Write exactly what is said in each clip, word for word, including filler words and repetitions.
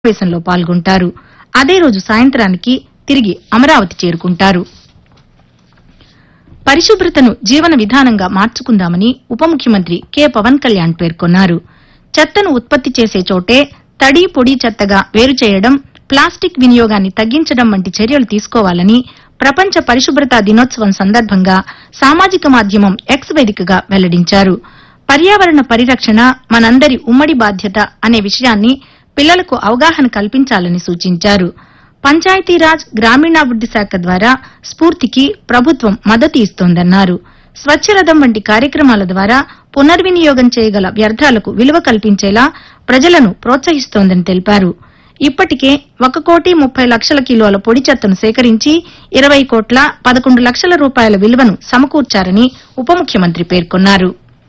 సమావేశంలో పాల్గొంటారు. అదే రోజు సాయంత్రానికి తిరిగి అమరావతి చేరుకుంటారు. పరిశుభ్రతను జీవన విధానంగా మార్చుకుందామని ఉప ముఖ్యమంత్రి కె పవన్ కళ్యాణ్ పేర్కొన్నారు. చెత్తను ఉత్పత్తి చేసే చోటే తడి పొడి చెత్తగా వేరు చేయడం, ప్లాస్టిక్ వినియోగాన్ని తగ్గించడం వంటి చర్యలు తీసుకోవాలని ప్రపంచ పరిశుభ్రతా దినోత్సవం సందర్భంగా సామాజిక మాధ్యమం ఎక్స్ వేదికగా వెల్లడించారు. పర్యావరణ పరిరక్షణ మనందరి ఉమ్మడి బాధ్యత అనే విషయాన్ని పిల్లలకు అవగాహన కల్పించాలని సూచించారు. పంచాయతీరాజ్ గ్రామీణాభివృద్ది శాఖ ద్వారా స్ఫూర్తికి ప్రభుత్వం మద్దతు ఇస్తోందన్నారు. స్వచ్ఛరథం వంటి కార్యక్రమాల ద్వారా పునర్వినియోగం చేయగల వ్యర్థాలకు విలువ కల్పించేలా ప్రజలను ప్రోత్సహిస్తోందని తెలిపారు. ఇప్పటికే ఒక కోటి ముప్పై లక్షల కిలోల పొడి చెత్తను సేకరించి ఇరవై కోట్ల పదకొండు లక్షల రూపాయల విలువను సమకూర్చారని ఉప ముఖ్యమంత్రి పేర్కొన్నారు.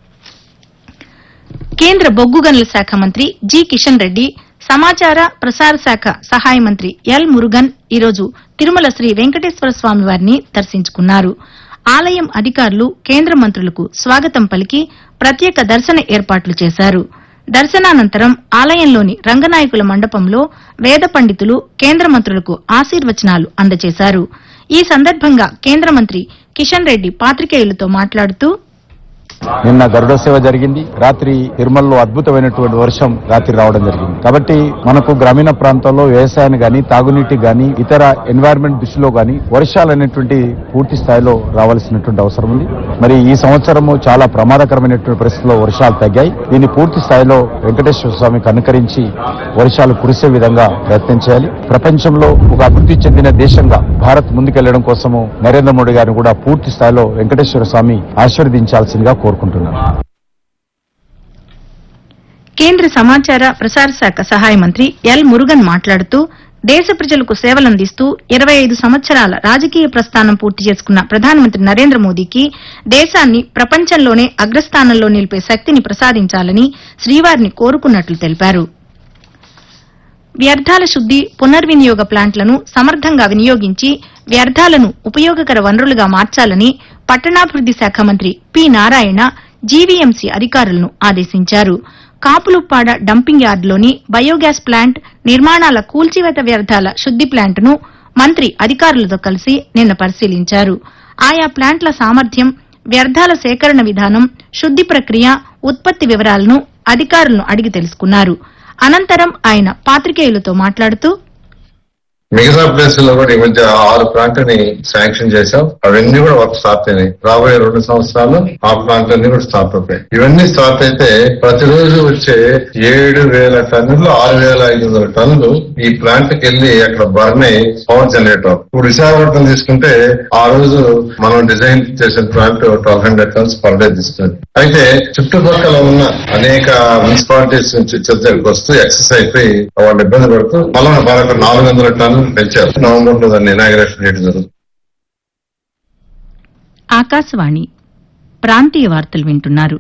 కేంద్ర బొగ్గు గనుల శాఖ మంత్రి జి కిషన్ రెడ్డి, సమాచార ప్రసార శాఖ సహాయ మంత్రి ఎల్ మురుగన్ ఈరోజు తిరుమల శ్రీ వెంకటేశ్వర స్వామి వారిని దర్శించుకున్నారు. ఆలయం అధికారులు కేంద్ర మంత్రులకు స్వాగతం పలికి ప్రత్యేక దర్శన ఏర్పాట్లు చేశారు. దర్శనానంతరం ఆలయంలోని రంగనాయకుల మండపంలో వేద పండితులు కేంద్ర మంత్రులకు ఆశీర్వచనాలు అందజేశారు. ఈ సందర్భంగా కేంద్ర మంత్రి కిషన్ రెడ్డి పాత్రికేయులతో మాట్లాడుతూ, నిన్న గరుడ సేవ జరిగింది. రాత్రి తిరుమలలో అద్భుతమైనటువంటి వర్షం రాత్రి రావడం జరిగింది. కాబట్టి మనకు గ్రామీణ ప్రాంతాల్లో వ్యవసాయాన్ని గాని, తాగునీటి గాని, ఇతర ఎన్వైరన్మెంట్ దృష్టిలో గాని వర్షాలు అనేటువంటి పూర్తి స్థాయిలో రావాల్సినటువంటి అవసరం ఉంది. మరి ఈ సంవత్సరము చాలా ప్రమాదకరమైనటువంటి పరిస్థితుల్లో వర్షాలు తగ్గాయి. దీన్ని పూర్తి స్థాయిలో వెంకటేశ్వర స్వామికి అనుకరించి వర్షాలు కురిసే విధంగా ప్రయత్నం చేయాలి. ప్రపంచంలో ఒక అభివృద్ధి చెందిన దేశంగా భారత్ ముందుకెళ్లడం కోసము నరేంద్ర మోడీ గారిని కూడా పూర్తి స్థాయిలో వెంకటేశ్వర స్వామి ఆశీర్వదించాల్సిందిగా కోరుకుంటున్నాను. కేంద్ర సమాచార ప్రసార శాఖ సహాయ మంత్రి ఎల్ మురుగన్ మాట్లాడుతూ, దేశ ప్రజలకు సేవలందిస్తూ ఇరవై ఐదు సంవత్సరాల రాజకీయ ప్రస్థానం పూర్తి చేసుకున్న ప్రధానమంత్రి నరేంద్ర మోదీకి దేశాన్ని ప్రపంచంలోనే అగ్రస్థానంలో నిలిపే శక్తిని ప్రసాదించాలని శ్రీవారిని కోరుకున్నట్లు తెలిపారు. వ్యర్థాల శుద్ది, పునర్వినియోగ ప్లాంట్లను సమర్థంగా వినియోగించి వ్యర్థాలను ఉపయోగకర వనరులుగా మార్చాలని పట్టణాభివృద్ది శాఖ మంత్రి పి నారాయణ జీవీఎంసీ అధికారులను ఆదేశించారు. కాపులుప్పాడ డంపింగ్ యార్డులోని బయోగ్యాస్ ప్లాంట్ నిర్మాణాల కూల్చివేత వ్యర్థాల శుద్ది ప్లాంట్ను మంత్రి అధికారులతో కలిసి నిన్న పరిశీలించారు. ఆయా ప్లాంట్ల సామర్థ్యం, వ్యర్థాల సేకరణ విధానం, శుద్ది ప్రక్రియ, ఉత్పత్తి వివరాలను అధికారులను అడిగి తెలుసుకున్నారు. అనంతరం ఆయన పాత్రికేయులతో మాట్లాడుతూ, మిగతా ప్లేసుల్లో కూడా ఈ మధ్య ఆరు ప్లాంట్ని శాంక్షన్ చేశాం. అవన్నీ కూడా వర్క్ స్టార్ట్ అయినాయి. రాబోయే రెండు సంవత్సరాలు ఆ ప్లాంట్లన్నీ కూడా స్టార్ట్ అవుతాయి. ఇవన్నీ స్టార్ట్ అయితే ప్రతిరోజు వచ్చే ఏడు వేల టన్నులు ఆరు వేల ఐదు వందల టన్నులు ఈ ప్లాంట్ కి వెళ్లి అక్కడ బర్న్ అయి పవర్ జనరేటర్. ఇప్పుడు విశాఖపట్నం తీసుకుంటే ఆ రోజు మనం డిజైన్ చేసిన plant twelve hundred tons per day తీసుకుంది. అయితే చుట్టుపక్కల ఉన్న అనేక మున్సిపాలిటీస్ నుంచి చెత్తకి వస్తూ ఎక్సెస్ అయిపోయి వాళ్ళు ఇబ్బంది పడుతూ మళ్ళీ మరొక నాలుగు వందల టన్నులు పెంచారు. నవంబర్ లో దాన్ని ఇనాగ్రేషన్ చేయడం జరుగుతుంది. ఆకాశవాణి ప్రాంతీయ వార్తలు వింటున్నారు.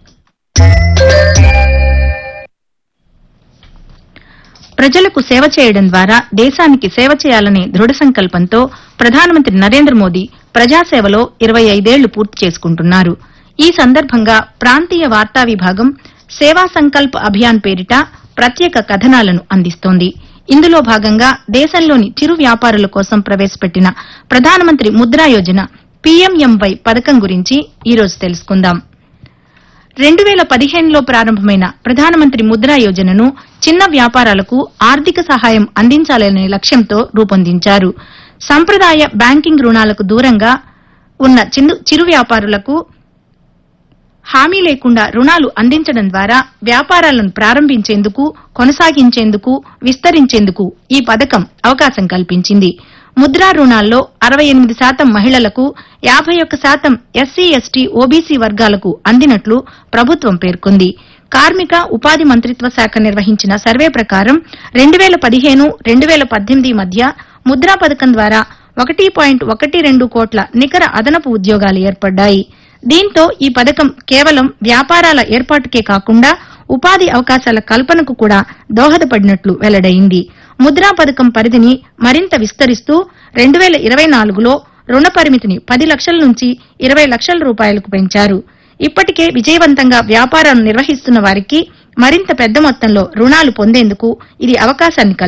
ప్రజలకు సేవ చేయడం ద్వారా దేశానికి సేవ చేయాలనే దృఢ సంకల్పంతో ప్రధానమంత్రి నరేంద్ర మోదీ ప్రజాసేవలో ఇరవై ఐదేళ్లు పూర్తి చేసుకుంటున్నారు. ఈ సందర్భంగా ప్రాంతీయ వార్తా విభాగం సేవా సంకల్ప్ అభియాన్ పేరిట ప్రత్యేక కథనాలను అందిస్తోంది. ఇందులో భాగంగా దేశంలోని చిరు వ్యాపారుల కోసం ప్రవేశపెట్టిన ప్రధానమంత్రి ముద్రా యోజన పీఎంఎంవై పథకం గురించి ఈరోజు తెలుసుకుందాం. రెండు వేల పదిహేనులో ప్రారంభమైన ప్రధానమంత్రి ముద్రా యోజనను చిన్న వ్యాపారాలకు ఆర్థిక సహాయం అందించాలనే లక్ష్యంతో రూపొందించారు. సంప్రదాయ బ్యాంకింగ్ రుణాలకు దూరంగా ఉన్న చిరు వ్యాపారులకు హామీ లేకుండా రుణాలు అందించడం ద్వారా వ్యాపారాలను ప్రారంభించేందుకు, కొనసాగించేందుకు, విస్తరించేందుకు ఈ పథకం అవకాశం కల్పించింది. ముద్రా రుణాల్లో అరవై ఎనిమిది శాతం మహిళలకు, యాభై ఒక్క శాతం ఎస్సీ ఎస్టీ ఓబీసీ వర్గాలకు అందినట్లు ప్రభుత్వం పేర్కొంది. కార్మిక ఉపాధి మంత్రిత్వ శాఖ నిర్వహించిన సర్వే ప్రకారం రెండు వేల పదిహేను రెండు వేల పద్దెనిమిది మధ్య ముద్రా పథకం ద్వారా ఒకటి పాయింట్ ఒకటి రెండు కోట్ల నికర అదనపు ఉద్యోగాలు ఏర్పడ్డాయి. దీంతో ఈ పథకం కేవలం వ్యాపారాల ఏర్పాటుకే కాకుండా ఉపాధి అవకాశాల కల్పనకు కూడా దోహదపడినట్లు వెల్లడైంది. ముద్రా పథకం పరిధిని మరింత విస్తరిస్తూ రెండు వేల ఇరవై నాలుగులో రుణ పరిమితిని పది లక్షల నుంచి ఇరవై లక్షల రూపాయలకు పెంచారు. ఇప్పటికే విజయవంతంగా వ్యాపారాలు నిర్వహిస్తున్న వారికి మరింత పెద్ద మొత్తంలో రుణాలు పొందేందుకు ఇది అవకాశాన్ని